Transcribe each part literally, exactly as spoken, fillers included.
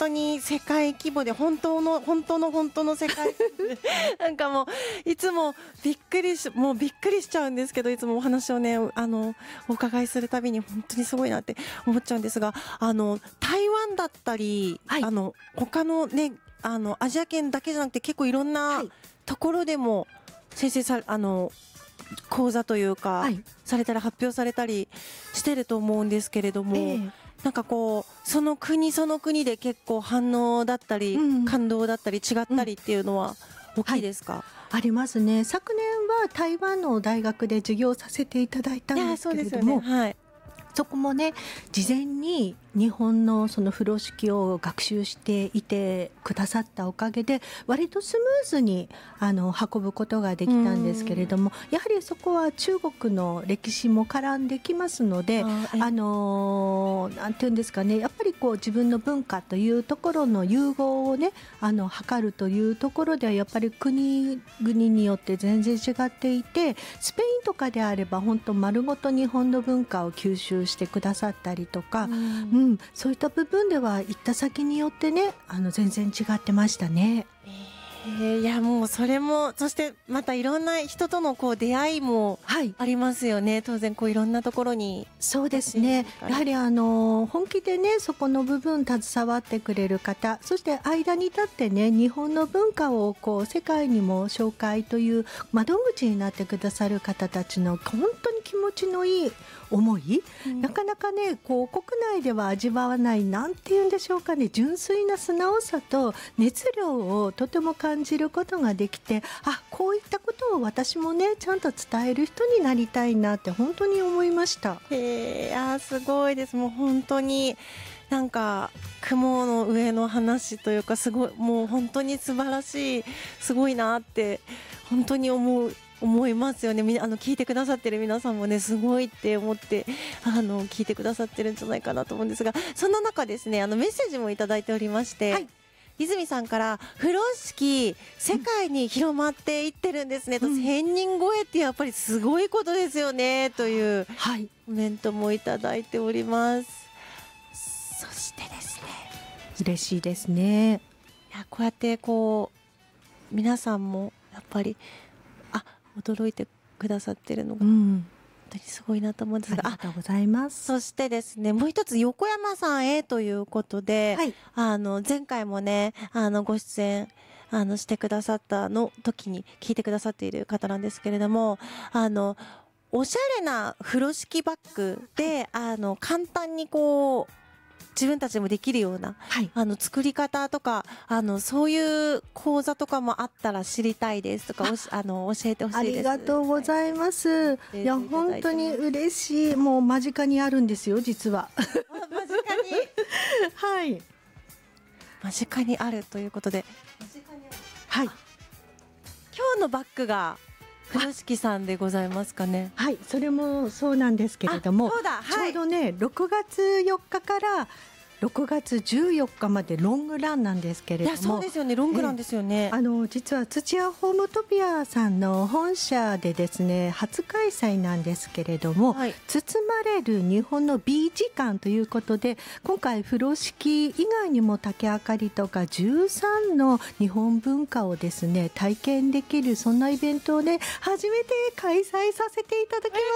当に世界規模で本当の本当の本当の世界なんかもういつもびっくりしもうびっくりしちゃうんですけど、いつもお話をねあのお伺いするたびに本当にすごいなって思っちゃうんですが、あの台湾だったり、はい、あの他のねあのアジア圏だけじゃなくて結構いろんなところでも先生さあの講座というか、はい、されたり発表されたりしてると思うんですけれども、えー、なんかこうその国その国で結構反応だったり、うん、感動だったり違ったりっていうのは大きいですか？はい、 ありますね。昨年は台湾の大学で授業させていただいたんですけれども、はい、そこもね事前に日本のその風呂敷を学習していてくださったおかげで割とスムーズにあの運ぶことができたんですけれども、やはりそこは中国の歴史も絡んできますので、あ、あのなんていうんですかね、やっぱりこう自分の文化というところの融合をねあの図るというところではやっぱり国々によって全然違っていて、スペインとかであれば本当丸ごと日本の文化を吸収してくださったりとか、うんうんうん、そういった部分では行った先によってねあの全然違ってましたね。 えー、いやもうそれもそしてまたいろんな人とのこう出会いもありますよね、はい、当然こういろんなところに。 そうですね、やはりあの本気でねそこの部分携わってくれる方、そして間に立ってね日本の文化をこう世界にも紹介という窓口になってくださる方たちの本当に気持ちのいい思い、うん、なかなかねこう国内では味わわないなんていうんでしょうかね、純粋な素直さと熱量をとても感じることができて、あこういったことを私もねちゃんと伝える人になりたいなって本当に思いました。 へー、あすごいです。もう本当になんか雲の上の話というかすごいもう本当に素晴らしいすごいなって本当に思う思いますよね。みあの聞いてくださってる皆さんもねすごいって思ってあの聞いてくださってるんじゃないかなと思うんですが、そんな中ですねあのメッセージもいただいておりまして、はい、泉さんから風呂敷世界に広まっていってるんですね、うん、せんにん超えってやっぱりすごいことですよねというコメントもいただいております。そしてですね嬉しいですね。 いやこうやってこう皆さんもやっぱり驚いてくださってるのが本当にすごいなと思うんですが、 うん、ありがとうございます。 そしてですねもう一つ横山さんへということで、はい、あの前回もねあのご出演あのしてくださったの時に聞いてくださっている方なんですけれども、あのおしゃれな風呂敷バッグであの簡単にこう自分たちでもできるような、はい、あの作り方とかあのそういう講座とかもあったら知りたいですとかおしあの教えてほしいです。 ありがとうございます、はい、いや本当に嬉しい。もう間近にあるんですよ実は間近にはい間近にあるということで間近にある、 はい、 今日のバッグが風呂敷さんでございますかね。 はい、それもそうなんですけれども、 そうだ、はい、 ちょうどねろくがつよっかからろくがつじゅうよっかまでロングランなんですけれども、いやそうですよねロングランですよね。 あの実は土屋ホームトピアさんの本社でですね初開催なんですけれども、はい、包まれる日本の美時間ということで今回風呂敷以外にも竹あかりとかじゅうさんの日本文化をですね体験できるそんなイベントをね初めて開催させていただきます。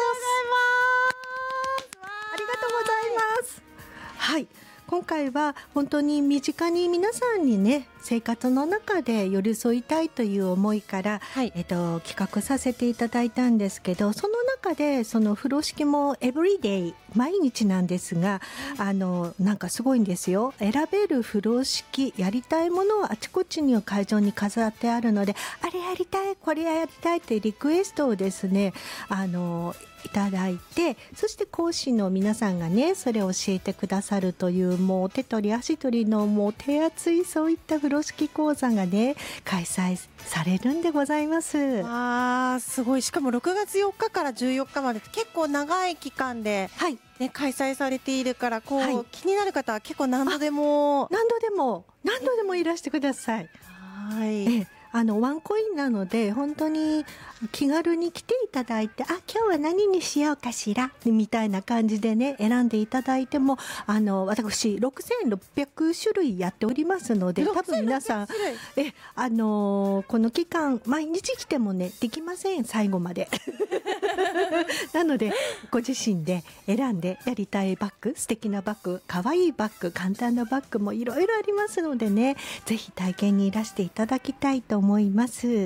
ありがとうございます。はい、今回は本当に身近に皆さんにね生活の中で寄り添いたいという思いから、はいえっと、企画させていただいたんですけど、その中でその風呂敷もエブリデイ毎日なんですが、あのなんかすごいんですよ。選べる風呂敷やりたいものをあちこちに会場に飾ってあるので、あれやりたいこれやりたいってリクエストをですねあのいただいて、そして講師の皆さんがねそれを教えてくださるというもう手取り足取りのもう手厚いそういった風呂敷講座がね開催されるんでございます。 あーすごい。しかもろくがつよっかからじゅうよっかまで結構長い期間で、はいね、開催されているからこう、はい、気になる方は結構何度でも何度でも何度でもいらしてください。 はい、えあのワンコインなので本当に気軽に来ていただいて、あ、今日は何にしようかしらみたいな感じでね選んでいただいても、あの私ろくせんろっぴゃくしゅるいやっておりますので、多分皆さんえあのこの期間毎日来てもねできません、最後までなのでご自身で選んでやりたいバッグ、素敵なバッグ、可愛いバッグ、簡単なバッグもいろいろありますのでね、ぜひ体験にいらしていただきたいと思います。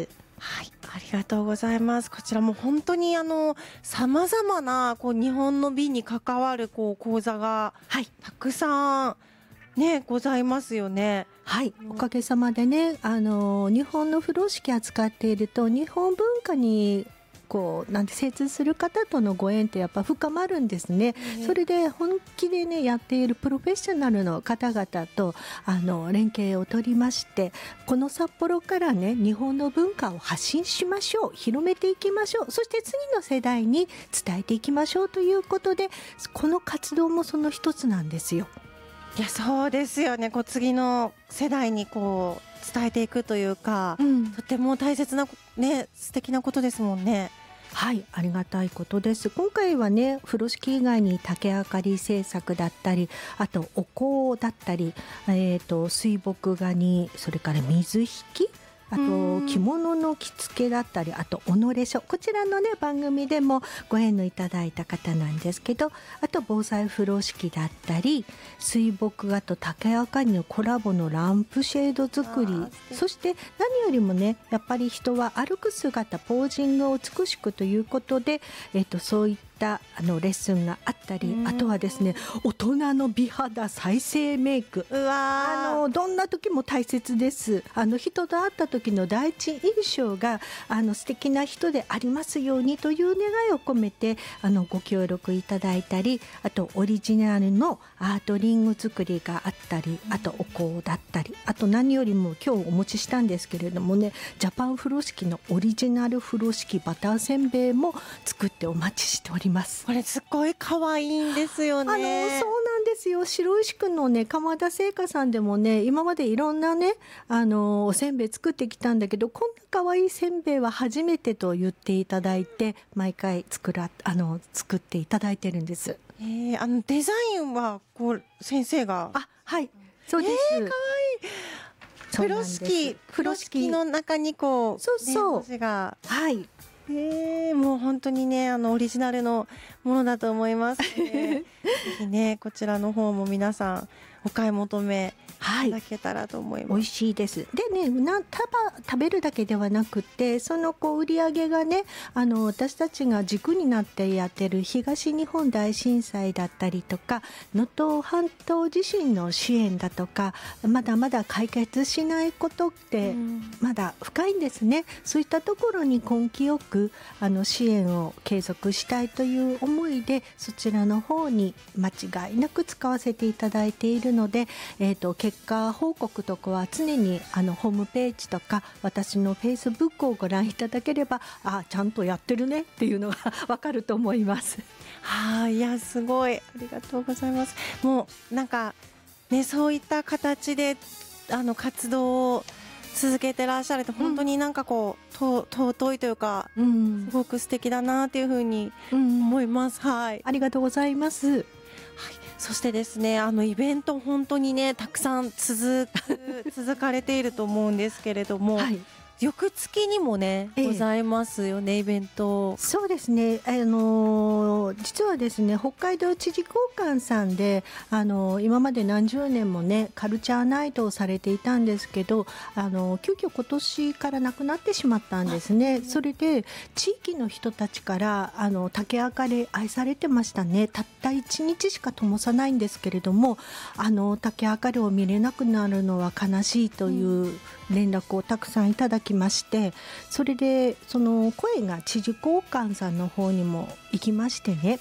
はい、ありがとうございます。こちらも本当にあの様々なこう日本の美に関わるこう講座がたくさんねございますよね。 はい、おかげさまでね、あの日本の風呂敷扱っていると日本文化にこうなんて精通する方とのご縁ってやっぱ深まるんですね。それで本気でねやっているプロフェッショナルの方々とあの連携を取りまして、この札幌からね日本の文化を発信しましょう、広めていきましょう、そして次の世代に伝えていきましょうということで、この活動もその一つなんですよ。 いや、そうですよね。こう次の世代にこう伝えていくというか、うん、とても大切なね素敵なことですもんね。 はい、ありがたいことです。今回はね風呂敷以外に竹あかり製作だったり、あとお香だったり、えーと水墨画に、それから水引き、あと着物の着付けだったり、あと己書、こちらのね番組でもご縁のいただいた方なんですけど、あと防災風呂敷だったり、水墨画と竹あかりのコラボのランプシェード作り、そして何よりもねやっぱり人は歩く姿、ポージングを美しくということで、えっとそういったあのレッスンがあったり、あとはですね大人の美肌再生メイク、 うわあのどんな時も大切です。あの人と会った時の第一印象があの素敵な人でありますようにという願いを込めてあのご協力いただいたり、あとオリジナルのアートリング作りがあったり、あとお香だったり、あと何よりも今日お持ちしたんですけれどもね、ジャパン風呂敷のオリジナル風呂敷バターせんべいも作ってお待ちしております。 これすっごい可愛いんですよね。 あのそうなんですよ。白石区のね鎌田製菓さんでもね、今までいろんなねあのおせんべい作ってきたんだけど、こんな可愛いせんべいは初めてと言っていただいて、毎回作らあの作っていただいてるんです。 えー、あのデザインはこう先生が、 あ、はいそうです。 えー、可愛い風呂敷、風呂敷の中にこう、 そうそう、 ね、文字が、 はい、 えー、もう本当にねあのオリジナルのものだと思いますのでぜひねこちらの方も皆さんお買い求めいただけたらと思います。 美味しいです。でね、なただ食べるだけではなくて、そのこう売り上げがね、あの私たちが軸になってやってる東日本大震災だったりとか、能登半島地震の支援だとか、まだまだ解決しないことってまだ深いんですね。そういったところに根気よくあの支援を継続したいという思いで、そちらの方に間違いなく使わせていただいているので、えーと結果報告とかは常にあのホームページとか私のフェイスブックをご覧いただければ、あ、ちゃんとやってるねっていうのがわかると思います。 はあ、いやすごいありがとうございます。もうなんかねそういった形であの活動を続けてらっしゃると本当になんかこう、うん、と尊いというか、うん、すごく素敵だなっていうふうに思います。うん、はい、 ありがとうございます。 はい、そしてですねあのイベント本当にねたくさん続く続かれていると思うんですけれども、はい、翌月にもね、ええ、ございますよねイベント。 そうですね、あのー、実はですね北海道知事公館さんで、あのー、今まで何十年もねカルチャーナイトをされていたんですけど、あのー、急遽今年からなくなってしまったんですね。それで地域の人たちからあの竹あかり愛されてましたね。たったいちにちしか灯さないんですけれども、あの竹あかりを見れなくなるのは悲しいという連絡をたくさんいただきまして、それでその声が知事公館さんの方にも行きましてね、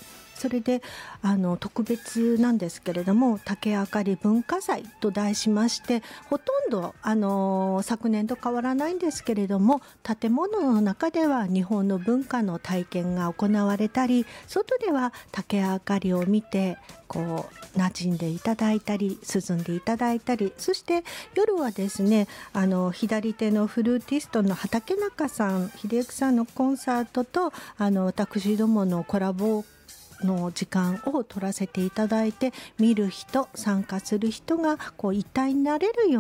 それであの特別なんですけれども、竹あかり文化祭と題しまして、ほとんどあの昨年と変わらないんですけれども、建物の中では日本の文化の体験が行われたり、外では竹あかりを見てこう馴染んでいただいたり涼んでいただいたり、そして夜はですね、あの左手のフルーティストの畠中さん、秀幸さんのコンサートとあの私どものコラボの時間を取らせていただいて、見る人参加する人がこう一体になれるよう